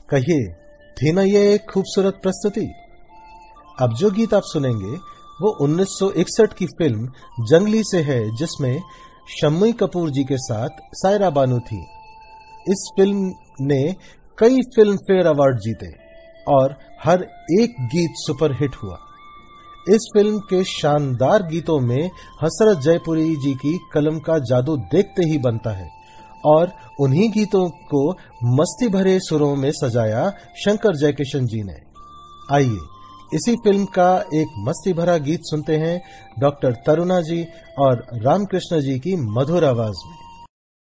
कहिए, थी ना ये एक खूबसूरत प्रस्तुति। अब जो गीत आप सुनेंगे वो 1961 की फिल्म जंगली से है, जिसमें शम्मी कपूर जी के साथ सायरा बानू थी। इस फिल्म ने कई फिल्म फेयर अवार्ड जीते और हर एक गीत सुपरहिट हुआ। इस फिल्म के शानदार गीतों में हसरत जयपुरी जी की कलम का जादू देखते ही बनता है और उन्हीं गीतों को मस्ती भरे सुरों में सजाया शंकर जयकिशन जी ने। आइए इसी फिल्म का एक मस्ती भरा गीत सुनते हैं डॉक्टर तरुणा जी और रामकृष्ण जी की मधुर आवाज में।